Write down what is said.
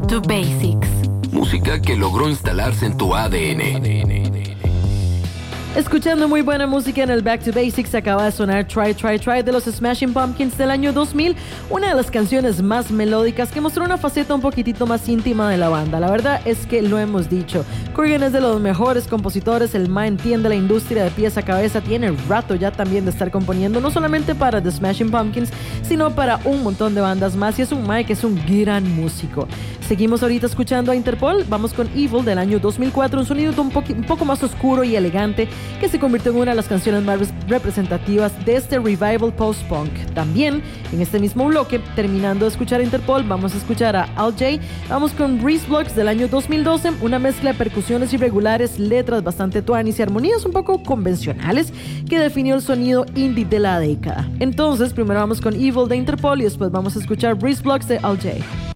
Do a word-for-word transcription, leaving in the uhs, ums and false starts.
to Basics. Música que logró instalarse en tu A D N. Escuchando muy buena música en el Back to Basics, acaba de sonar Try, Try, Try de los Smashing Pumpkins del año dos mil, una de las canciones más melódicas que mostró una faceta un poquitito más íntima de la banda. La verdad es que lo hemos dicho, Corgan es de los mejores compositores, el ma entiende la industria de pies a cabeza, tiene rato ya también de estar componiendo, no solamente para The Smashing Pumpkins, sino para un montón de bandas más, y es un ma que es un gran músico. Seguimos ahorita escuchando a Interpol, vamos con Evil del año dos mil cuatro, un sonido un, poqu- un poco más oscuro y elegante, que se convirtió en una de las canciones más representativas de este revival post-punk. También, en este mismo bloque, terminando de escuchar a Interpol, vamos a escuchar a Al J. Vamos con Reese Blocks del año dos mil doce, una mezcla de percusiones irregulares, letras bastante tuanis y armonías un poco convencionales que definió el sonido indie de la década. Entonces, primero vamos con Evil de Interpol y después vamos a escuchar Reese Blocks de Al J.